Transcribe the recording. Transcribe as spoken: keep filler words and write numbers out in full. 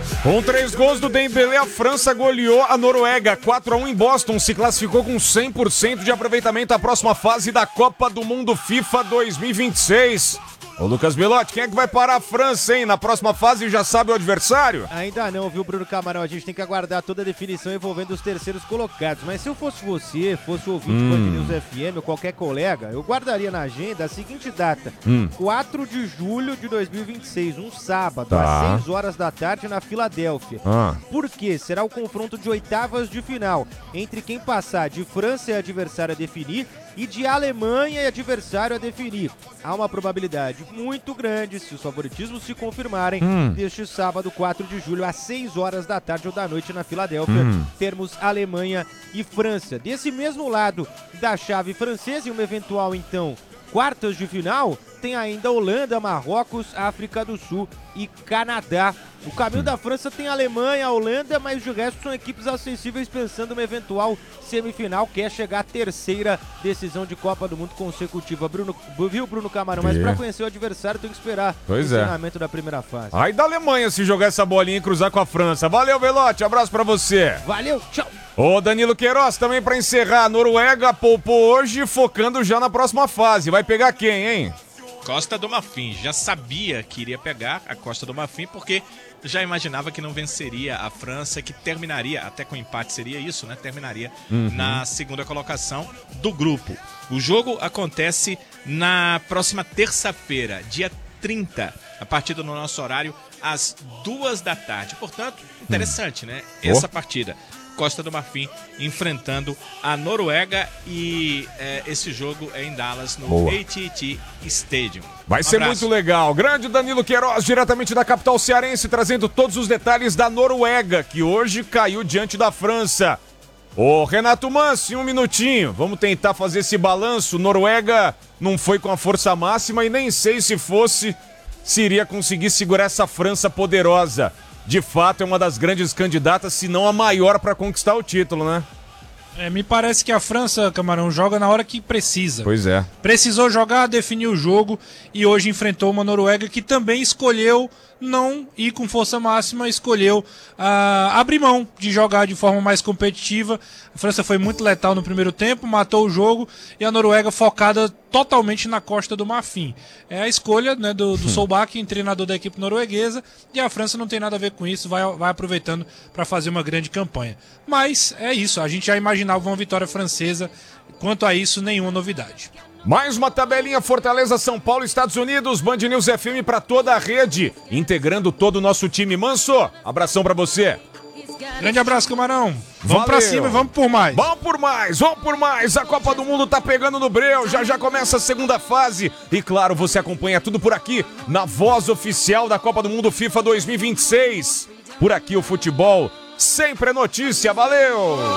Com três gols do Dembélé, a França goleou a Noruega quatro a um em Boston, se classificou com cem por cento de aproveitamento à próxima fase da Copa do Mundo FIFA dois mil e vinte e seis. Ô Lucas Belotti, quem é que vai parar a França, hein? Na próxima fase já sabe o adversário? Ainda não, viu, Bruno Camarão? A gente tem que aguardar toda a definição envolvendo os terceiros colocados. Mas se eu fosse você, fosse o ouvinte hum. Band News F M ou qualquer colega, eu guardaria na agenda a seguinte data. Hum. quatro de julho de dois mil e vinte e seis, um sábado, tá. às seis horas da tarde na Filadélfia. Ah. Por quê? Será o confronto de oitavas de final entre quem passar de França e adversário a definir e de Alemanha e adversário a definir. Há uma probabilidade muito grande, se os favoritismos se confirmarem, hum. deste sábado, quatro de julho, às seis horas da tarde ou da noite na Filadélfia, hum. termos Alemanha e França. Desse mesmo lado da chave francesa, e uma eventual, então, quartas de final, tem ainda Holanda, Marrocos, África do Sul e Canadá. O caminho da França tem a Alemanha, a Holanda, mas o resto são equipes acessíveis pensando numa eventual semifinal, que é chegar à terceira decisão de Copa do Mundo consecutiva. Bruno, viu, Bruno Camarão? Mas para conhecer o adversário tem que esperar pois o é. encerramento da primeira fase. Aí da Alemanha se jogar essa bolinha e cruzar com a França. Valeu, Belotti, abraço pra você. Valeu, tchau. Ô Danilo Queiroz, também pra encerrar, a Noruega poupou hoje, focando já na próxima fase. Vai pegar quem, hein? Costa do Marfim. Já sabia que iria pegar a Costa do Marfim, porque já imaginava que não venceria a França, que terminaria, até com empate seria isso, né? Terminaria uhum. na segunda colocação do grupo. O jogo acontece na próxima terça-feira, dia trinta, a partir do nosso horário, às duas da tarde. Portanto, interessante, né? Essa oh. partida. Costa do Marfim enfrentando a Noruega e é, esse jogo é em Dallas, no A T e T Stadium. Vai um ser abraço. muito legal. Grande Danilo Queiroz, diretamente da capital cearense, trazendo todos os detalhes da Noruega, que hoje caiu diante da França. Ô Renato Manso, em um minutinho, vamos tentar fazer esse balanço. Noruega não foi com a força máxima e nem sei se fosse, se iria conseguir segurar essa França poderosa. De fato, é uma das grandes candidatas, se não a maior, para conquistar o título, né? É, me parece que a França, Camarão, joga na hora que precisa. Pois é. Precisou jogar, definiu o jogo e hoje enfrentou uma Noruega que também escolheu não ir com força máxima, escolheu uh, abrir mão de jogar de forma mais competitiva. A França foi muito letal no primeiro tempo, matou o jogo, e a Noruega focada totalmente na Costa do Marfim. É a escolha, né, do, do Solbakken, treinador da equipe norueguesa, e a França não tem nada a ver com isso, vai, vai aproveitando para fazer uma grande campanha. Mas é isso, a gente já imaginava uma vitória francesa, quanto a isso, nenhuma novidade. Mais uma tabelinha, Fortaleza, São Paulo, Estados Unidos, Band News F M para toda a rede, integrando todo o nosso time. Manso, abração para você. Grande abraço, Camarão. Vamos Valeu. pra cima e vamos por mais. Vamos por mais, vamos por mais. A Copa do Mundo tá pegando no breu, já já começa a segunda fase. E claro, você acompanha tudo por aqui, na voz oficial da Copa do Mundo FIFA dois mil e vinte e seis. Por aqui o futebol sempre é notícia, valeu!